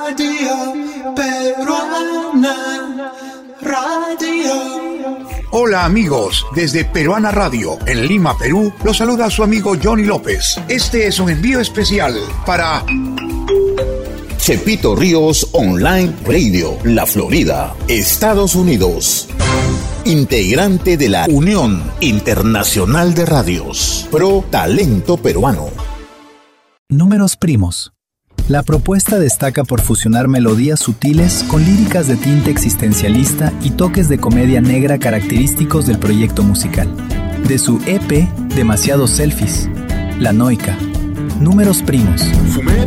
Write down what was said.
Peruana Radio. Hola amigos, desde Peruana Radio, en Lima, Perú, los saluda su amigo Johnny López. Este es un envío especial para Chepito Ríos Online Radio, La Florida, Estados Unidos. Integrante de la Unión Internacional de Radios, Pro Talento Peruano. Números primos. La propuesta destaca por fusionar melodías sutiles con líricas de tinte existencialista y toques de comedia negra característicos del proyecto musical. De su EP Demasiados Selfies, La Noica, Números primos. Fumé